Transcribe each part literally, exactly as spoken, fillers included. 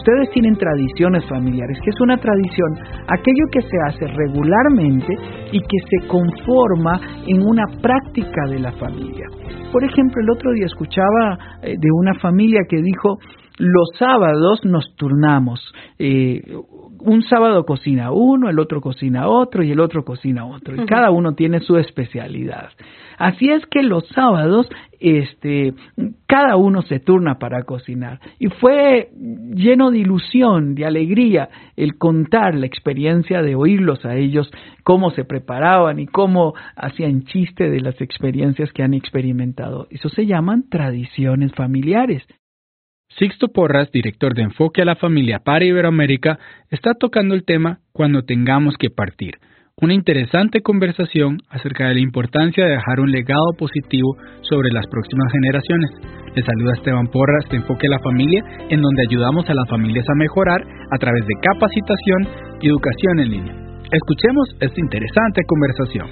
ustedes tienen tradiciones familiares. ¿Qué es una tradición? Aquello que se hace regularmente y que se conforma en una práctica de la familia. Por ejemplo, el otro día escuchaba eh, de una familia que dijo: los sábados nos turnamos. Eh, un sábado cocina uno, el otro cocina otro y el otro cocina otro. Y cada uno tiene su especialidad. Así es que los sábados, este, cada uno se turna para cocinar. Y fue lleno de ilusión, de alegría, el contar la experiencia de oírlos a ellos, cómo se preparaban y cómo hacían chiste de las experiencias que han experimentado. Eso se llaman tradiciones familiares. Sixto Porras, director de Enfoque a la Familia para Iberoamérica, está tocando el tema Cuando tengamos que partir. Una interesante conversación acerca de la importancia de dejar un legado positivo sobre las próximas generaciones. Les saluda Esteban Porras de Enfoque a la Familia, en donde ayudamos a las familias a mejorar a través de capacitación y educación en línea. Escuchemos esta interesante conversación.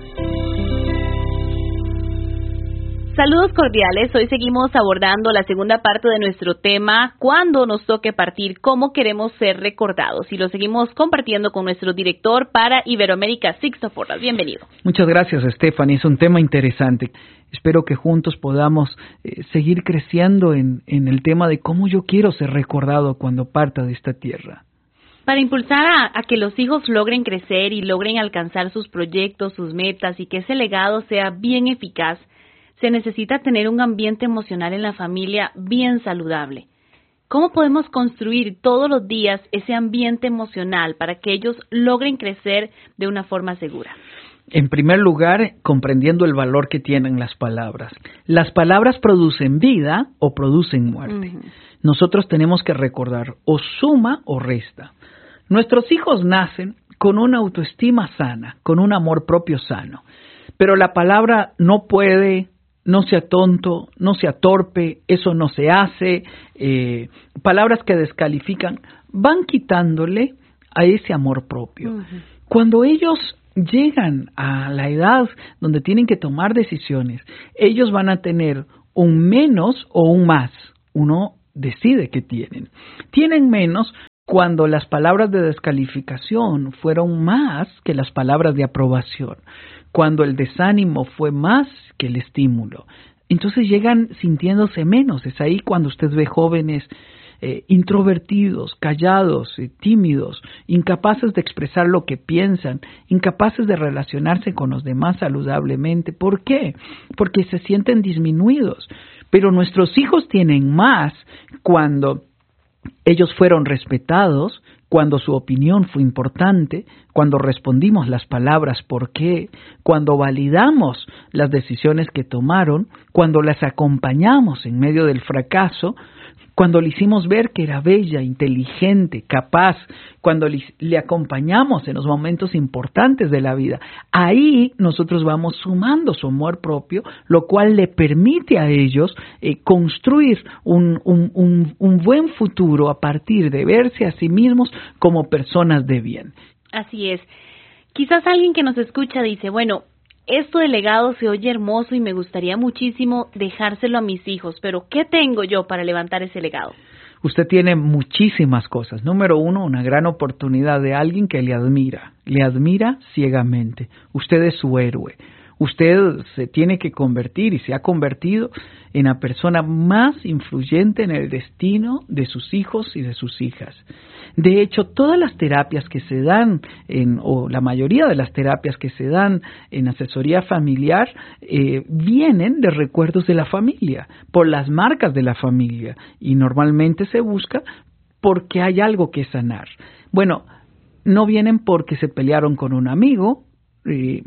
Saludos cordiales, hoy seguimos abordando la segunda parte de nuestro tema, cuando nos toque partir, cómo queremos ser recordados, y lo seguimos compartiendo con nuestro director para Iberoamérica, Sixto Porras. Bienvenido. Muchas gracias, Stephanie, es un tema interesante. Espero que juntos podamos eh, seguir creciendo en, en el tema de cómo yo quiero ser recordado cuando parta de esta tierra. Para impulsar a, a que los hijos logren crecer y logren alcanzar sus proyectos, sus metas, y que ese legado sea bien eficaz, se necesita tener un ambiente emocional en la familia bien saludable. ¿Cómo podemos construir todos los días ese ambiente emocional para que ellos logren crecer de una forma segura? En primer lugar, comprendiendo el valor que tienen las palabras. Las palabras producen vida o producen muerte. Uh-huh. Nosotros tenemos que recordar o suma o resta. Nuestros hijos nacen con una autoestima sana, con un amor propio sano. Pero la palabra no puede, no sea tonto, no sea torpe, eso no se hace, eh, palabras que descalifican, van quitándole a ese amor propio. Uh-huh. Cuando ellos llegan a la edad donde tienen que tomar decisiones, ellos van a tener un menos o un más. Uno decide qué tienen. Tienen menos cuando las palabras de descalificación fueron más que las palabras de aprobación, cuando el desánimo fue más que el estímulo. Entonces llegan sintiéndose menos. Es ahí cuando usted ve jóvenes eh, introvertidos, callados, eh, tímidos, incapaces de expresar lo que piensan, incapaces de relacionarse con los demás saludablemente. ¿Por qué? Porque se sienten disminuidos. Pero nuestros hijos tienen más cuando ellos fueron respetados, cuando su opinión fue importante, cuando respondimos las palabras ¿por qué?, cuando validamos las decisiones que tomaron, cuando las acompañamos en medio del fracaso, cuando le hicimos ver que era bella, inteligente, capaz, cuando le, le acompañamos en los momentos importantes de la vida. Ahí nosotros vamos sumando su amor propio, lo cual le permite a ellos eh, construir un, un, un, un buen futuro a partir de verse a sí mismos como personas de bien. Así es. Quizás alguien que nos escucha dice, bueno, esto de legado se oye hermoso y me gustaría muchísimo dejárselo a mis hijos, pero ¿qué tengo yo para levantar ese legado? Usted tiene muchísimas cosas. Número uno, una gran oportunidad de alguien que le admira, le admira ciegamente. Usted es su héroe. Usted se tiene que convertir y se ha convertido en la persona más influyente en el destino de sus hijos y de sus hijas. De hecho, todas las terapias que se dan, en, o la mayoría de las terapias que se dan en asesoría familiar, eh, vienen de recuerdos de la familia, por las marcas de la familia, y normalmente se busca porque hay algo que sanar. Bueno, no vienen porque se pelearon con un amigo, eh,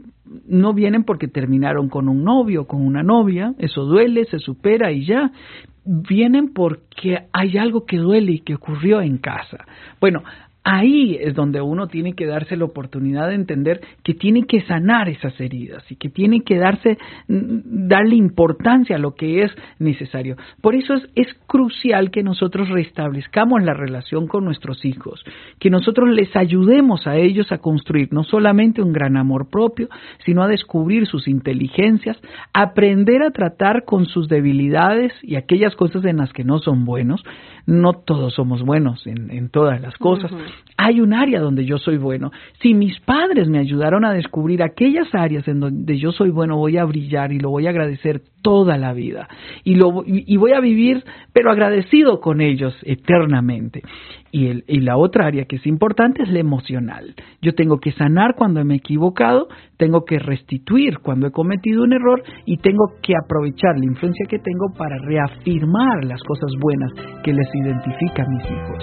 no vienen porque terminaron con un novio, con una novia, eso duele, se supera y ya. Vienen porque hay algo que duele y que ocurrió en casa. Bueno, ahí es donde uno tiene que darse la oportunidad de entender que tiene que sanar esas heridas y que tiene que darse, darle importancia a lo que es necesario. Por eso es, es crucial que nosotros restablezcamos la relación con nuestros hijos, que nosotros les ayudemos a ellos a construir no solamente un gran amor propio, sino a descubrir sus inteligencias, aprender a tratar con sus debilidades y aquellas cosas en las que no son buenos, No todos somos buenos en, en todas las cosas. Uh-huh. Hay un área donde yo soy bueno. Si mis padres me ayudaron a descubrir aquellas áreas en donde yo soy bueno, voy a brillar y lo voy a agradecer toda la vida. Y, lo, y voy a vivir, pero agradecido con ellos eternamente. Y, el, y la otra área que es importante es la emocional. Yo tengo que sanar cuando me he equivocado, tengo que restituir cuando he cometido un error y tengo que aprovechar la influencia que tengo para reafirmar las cosas buenas que les identifica a mis hijos.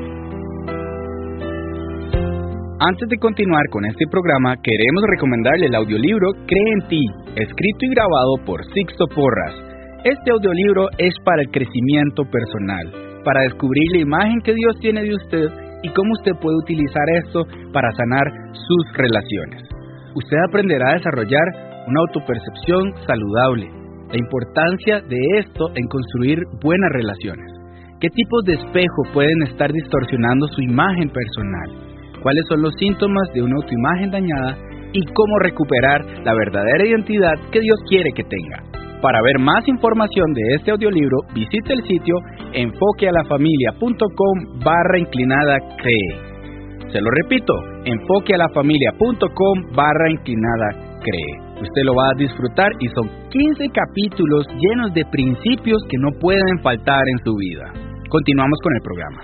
Antes de continuar con este programa, queremos recomendarle el audiolibro Cree en ti, escrito y grabado por Sixto Porras. Este audiolibro es para el crecimiento personal, para descubrir la imagen que Dios tiene de usted y cómo usted puede utilizar esto para sanar sus relaciones. Usted aprenderá a desarrollar una autopercepción saludable, la importancia de esto en construir buenas relaciones, qué tipos de espejo pueden estar distorsionando su imagen personal, cuáles son los síntomas de una autoimagen dañada y cómo recuperar la verdadera identidad que Dios quiere que tenga. Para ver más información de este audiolibro, visite el sitio enfoquealafamilia.com barra inclinada cree. Se lo repito, enfoquealafamilia.com barra inclinada cree. Usted lo va a disfrutar y son quince capítulos llenos de principios que no pueden faltar en su vida. Continuamos con el programa.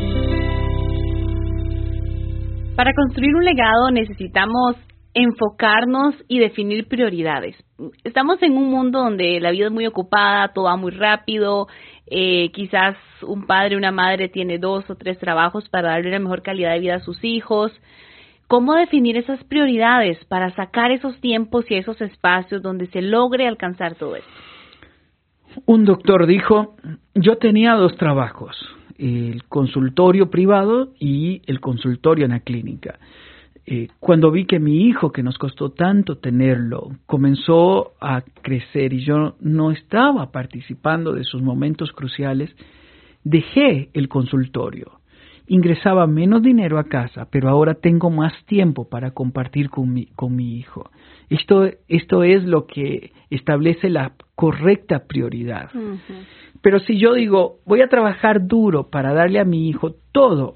Para construir un legado necesitamos enfocarnos y definir prioridades. Estamos en un mundo donde la vida es muy ocupada, todo va muy rápido, eh, quizás un padre o una madre tiene dos o tres trabajos para darle la mejor calidad de vida a sus hijos. ¿Cómo definir esas prioridades para sacar esos tiempos y esos espacios donde se logre alcanzar todo esto? Un doctor dijo, yo tenía dos trabajos, el consultorio privado y el consultorio en la clínica. Eh, cuando vi que mi hijo, que nos costó tanto tenerlo, comenzó a crecer y yo no estaba participando de sus momentos cruciales, dejé el consultorio. Ingresaba menos dinero a casa, pero ahora tengo más tiempo para compartir con mi, con mi hijo. Esto, esto es lo que establece la correcta prioridad. Uh-huh. Pero si yo digo, voy a trabajar duro para darle a mi hijo todo